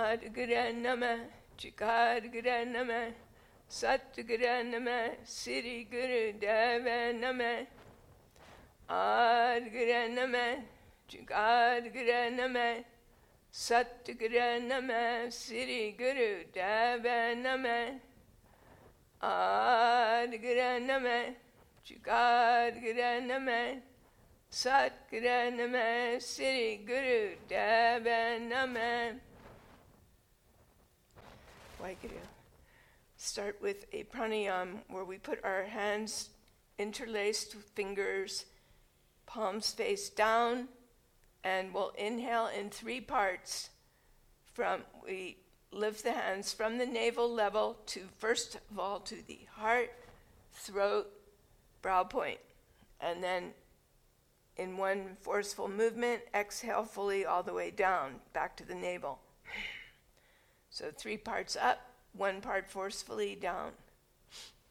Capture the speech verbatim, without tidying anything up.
Adgara Namah, Chikadgara Namah, Satgara Namah, Sri Guru Deva Namah. Adgara Namah, Chikadgara Namah, Satgara Namah, Sri Guru Deva Namah. Adgara Namah, Chikadgara Namah, Satgara Namah, Sri Guru Deva Namah. Waheguru. Start with a pranayam where we put our hands interlaced with fingers, palms face down, and we'll inhale in three parts. From we lift the hands from the navel level to, first of all, to the heart, throat, brow point, and then in one forceful movement, exhale fully all the way down, back to the navel. So three parts up, one part forcefully down.